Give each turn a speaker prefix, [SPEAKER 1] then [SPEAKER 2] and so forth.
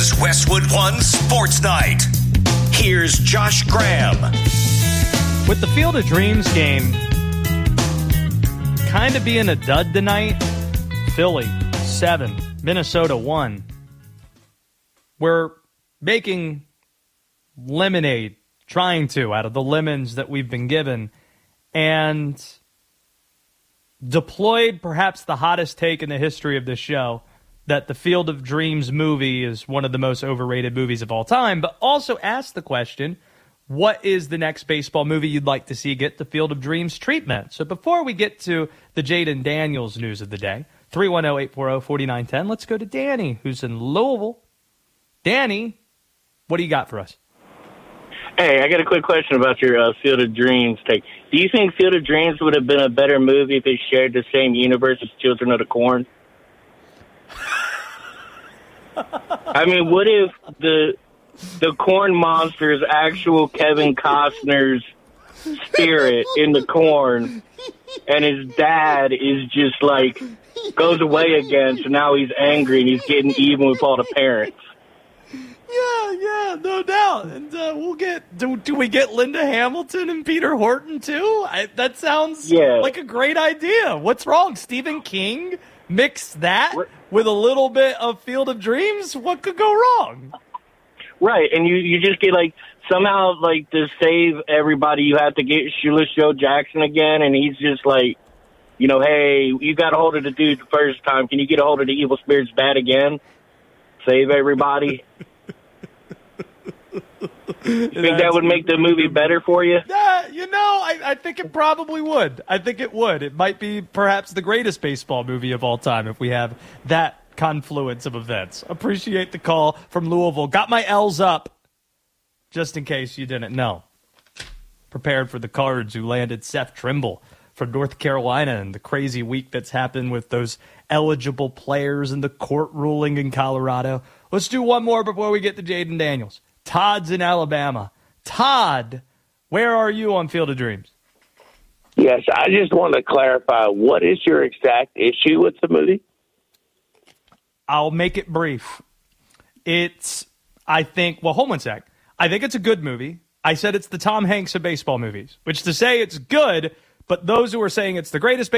[SPEAKER 1] is Westwood One Sports Night. Here's Josh Graham.
[SPEAKER 2] With the Field of Dreams game kind of being a dud tonight, Philly 7, Minnesota 1. We're making lemonade, trying to, out of the lemons that we've been given, and deployed perhaps the hottest take in the history of this show, that the Field of Dreams movie is one of the most overrated movies of all time, but also asked the question, what is the next baseball movie you'd like to see get the Field of Dreams treatment? So before we get to the Jaden Daniels news of the day, 310-840-4910, let's go to Danny, who's in Louisville. Danny, what do you got for us?
[SPEAKER 3] Hey, I got a quick question about your Field of Dreams take. Do you think Field of Dreams would have been a better movie if it shared the same universe as Children of the Corn? I mean, what if the corn monster is actual Kevin Costner's spirit in the corn, and his dad is just like goes away again, so now he's angry and he's getting even with all the parents?
[SPEAKER 2] Yeah, no doubt. And we'll get. Do we get Linda Hamilton and Peter Horton too? That sounds like a great idea. What's wrong? Stephen King? Mix that with a little bit of Field of Dreams? What could go wrong?
[SPEAKER 3] Right, and you just get, like, somehow, like, to save everybody, you have to get Shoeless Joe Jackson again, and he's just like, you know, hey, you got a hold of the dude the first time. Can you get a hold of the evil spirit's bat again? Save everybody. You think that would make the movie better for you?
[SPEAKER 2] Yeah, I think it probably would. I think it would. It might be perhaps the greatest baseball movie of all time if we have that confluence of events. Appreciate the call from Louisville. Got my L's up, just in case you didn't know. Prepared for the Cards, who landed Seth Trimble from North Carolina, and the crazy week that's happened with those eligible players and the court ruling in Colorado. Let's do one more before we get to Jaden Daniels. Todd's in Alabama. Todd, where are you on Field of Dreams?
[SPEAKER 4] Yes, I just want to clarify, what is your exact issue with the movie?
[SPEAKER 2] I'll make it brief. Hold one sec. I think it's a good movie. I said it's the Tom Hanks of baseball movies, which to say it's good, but those who are saying it's the greatest